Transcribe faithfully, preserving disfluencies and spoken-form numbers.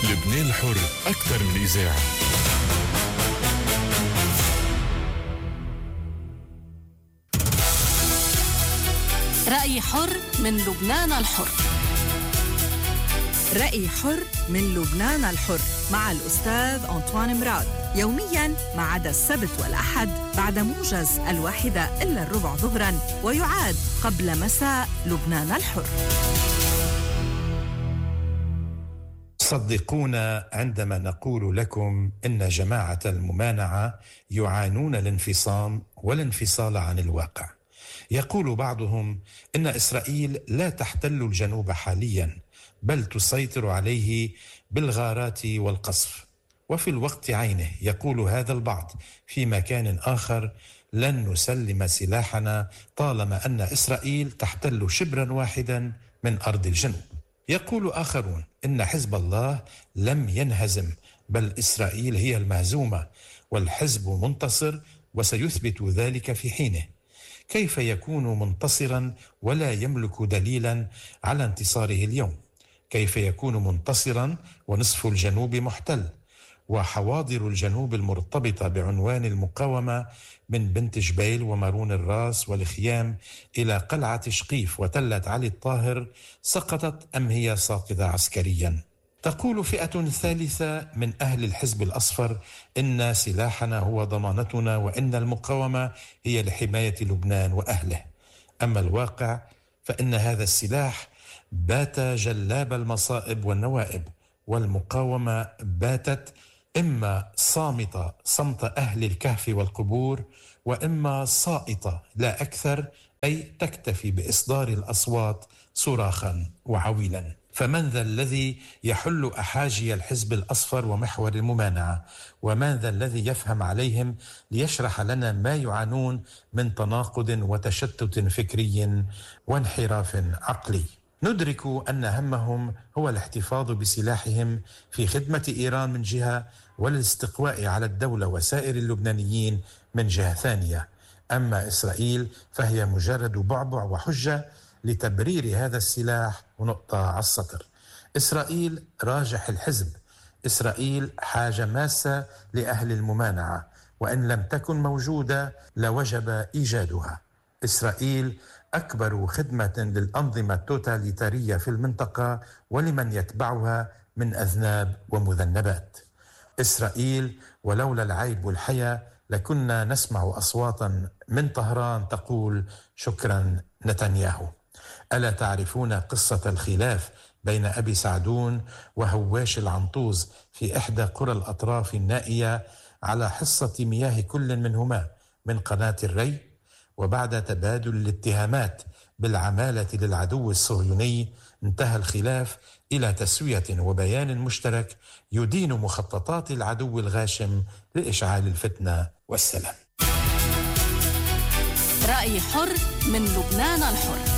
لبنان الحر أكثر من إذاعة. رأي حر من لبنان الحر. رأي حر من لبنان الحر مع الأستاذ أنطوان مراد، يومياً ما عدا السبت والأحد بعد موجز الواحدة إلا الربع ظهراً، ويعاد قبل مساء لبنان الحر. صدقونا عندما نقول لكم إن جماعة الممانعة يعانون الانفصام والانفصال عن الواقع. يقول بعضهم إن إسرائيل لا تحتل الجنوب حالياً، بل تسيطر عليه بالغارات والقصف. وفي الوقت عينه يقول هذا البعض في مكان آخر: لن نسلم سلاحنا طالما أن إسرائيل تحتل شبراً واحداً من أرض الجنوب. يقول آخرون إن حزب الله لم ينهزم، بل إسرائيل هي المهزومة والحزب منتصر وسيثبت ذلك في حينه. كيف يكون منتصراً ولا يملك دليلاً على انتصاره اليوم؟ كيف يكون منتصراً ونصف الجنوب محتل، وحواضر الجنوب المرتبطة بعنوان المقاومة من بنت جبيل ومارون الراس والخيام إلى قلعة شقيف وتلة علي الطاهر سقطت أم هي ساقطة عسكرياً؟ تقول فئة ثالثة من أهل الحزب الأصفر إن سلاحنا هو ضمانتنا وإن المقاومة هي لحماية لبنان وأهله. أما الواقع فإن هذا السلاح بات جلاب المصائب والنوائب، والمقاومة باتت إما صامتة صمت أهل الكهف والقبور، وإما صائتة لا أكثر، أي تكتفي بإصدار الأصوات صراخا وعويلا. فمن ذا الذي يحل أحاجي الحزب الأصفر ومحور الممانعة؟ ومن ذا الذي يفهم عليهم ليشرح لنا ما يعانون من تناقض وتشتت فكري وانحراف عقلي؟ ندرك أن همهم هو الاحتفاظ بسلاحهم في خدمة إيران من جهة، والاستقواء على الدولة وسائر اللبنانيين من جهة ثانية. أما إسرائيل فهي مجرد بعبع وحجة لتبرير هذا السلاح ونقطة على السطر. إسرائيل راجح الحزب، إسرائيل حاجة ماسة لأهل الممانعة، وإن لم تكن موجودة لوجب إيجادها. إسرائيل أكبر خدمة للأنظمة التوتاليتارية في المنطقة ولمن يتبعها من أذناب ومذنبات. إسرائيل ولولا العيب والحياة لكنا نسمع أصواتا من طهران تقول شكرا نتنياهو. ألا تعرفون قصة الخلاف بين أبي سعدون وهواش العنطوز في إحدى قرى الأطراف النائية على حصة مياه كل منهما من قناة الري؟ وبعد تبادل الاتهامات بالعمالة للعدو الصهيوني انتهى الخلاف إلى تسوية وبيان مشترك يدين مخططات العدو الغاشم لإشعال الفتنة والسلام. رأي حر من لبنان الحر.